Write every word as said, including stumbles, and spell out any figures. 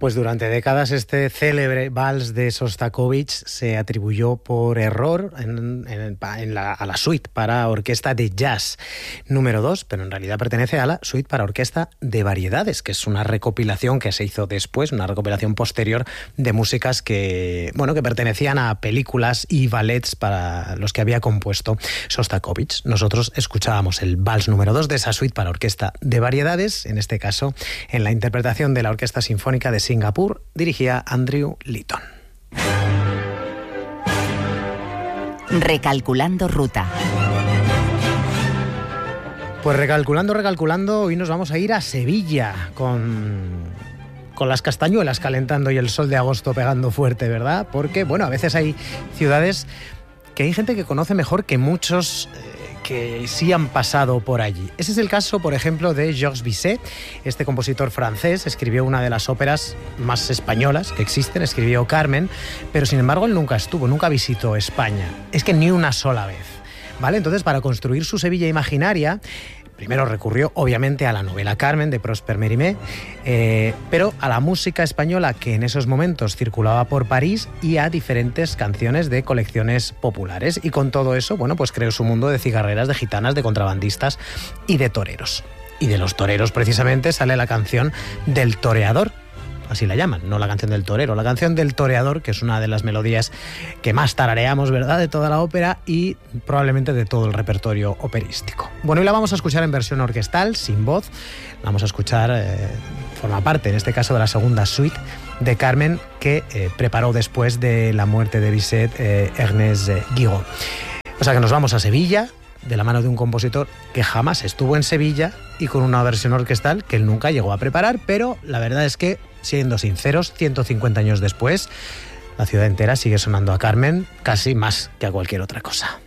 Pues durante décadas este célebre vals de Sostakovich se atribuyó por error en, en, en la, a la suite para orquesta de jazz número dos, pero en realidad pertenece a la suite para orquesta de variedades, que es una recopilación que se hizo después, una recopilación posterior de músicas que, bueno, que pertenecían a películas y ballets para los que había compuesto Sostakovich. Nosotros escuchábamos el vals número dos de esa suite para orquesta de variedades, en este caso en la interpretación de la Orquesta Sinfónica de Singapur, dirigía Andrew Litton. Recalculando ruta. Pues recalculando, recalculando, hoy nos vamos a ir a Sevilla con, con las castañuelas calentando y el sol de agosto pegando fuerte, ¿verdad? Porque, bueno, a veces hay ciudades que hay gente que conoce mejor que muchos eh, que sí han pasado por allí. Ese es el caso, por ejemplo, de Georges Bizet. Este compositor francés escribió una de las óperas más españolas que existen, escribió Carmen, pero sin embargo él nunca estuvo, nunca visitó España. Es que ni una sola vez, ¿vale? Entonces, para construir su Sevilla imaginaria, primero recurrió, obviamente, a la novela Carmen de Prosper Mérimée, eh, pero a la música española que en esos momentos circulaba por París y a diferentes canciones de colecciones populares. Y con todo eso, bueno, pues creó su mundo de cigarreras, de gitanas, de contrabandistas y de toreros. Y de los toreros, precisamente, sale la canción del toreador. Así la llaman, no la canción del torero, la canción del toreador, que es una de las melodías que más tarareamos, ¿verdad?, de toda la ópera y probablemente de todo el repertorio operístico. Bueno, y la vamos a escuchar en versión orquestal, sin voz. La vamos a escuchar, eh, forma parte, en este caso, de la segunda suite de Carmen, que eh, preparó después de la muerte de Bizet eh, Ernest Guigon. O sea que nos vamos a Sevilla, de la mano de un compositor que jamás estuvo en Sevilla y con una versión orquestal que él nunca llegó a preparar, pero la verdad es que, siendo sinceros, ciento cincuenta años después, la ciudad entera sigue sonando a Carmen casi más que a cualquier otra cosa.